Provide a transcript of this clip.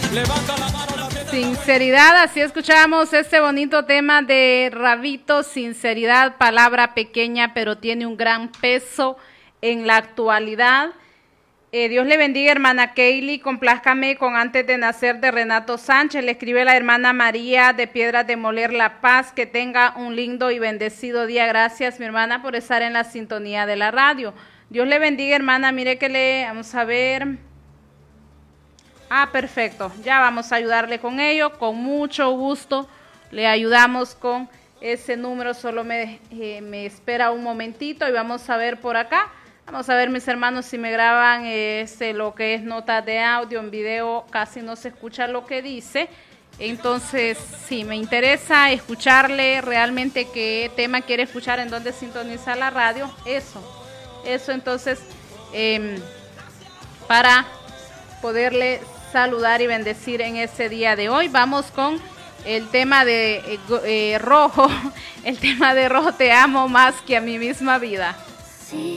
Sinceridad, así escuchamos este bonito tema de Rabito, sinceridad, palabra pequeña, pero tiene un gran peso en la actualidad. Dios le bendiga, hermana Kaylee, complázcame con Antes de Nacer de Renato Sánchez. Le escribe la hermana María de Piedras de Moler, La Paz. Que tenga un lindo y bendecido día. Gracias, mi hermana, por estar en la sintonía de la radio. Dios le bendiga, hermana. Mire que vamos a ver. Perfecto. Ya vamos a ayudarle con ello. Con mucho gusto le ayudamos con ese número. Solo me espera un momentito y vamos a ver por acá. Vamos a ver, mis hermanos, si me graban lo que es notas de audio. En video casi no se escucha lo que dice. Entonces, sí, me interesa escucharle realmente qué tema quiere escuchar, en dónde sintoniza la radio. Eso, entonces, para poderle saludar y bendecir en ese día de hoy. Vamos con el tema de Rojo. El tema de Rojo, te amo más que a mi misma vida. Sí.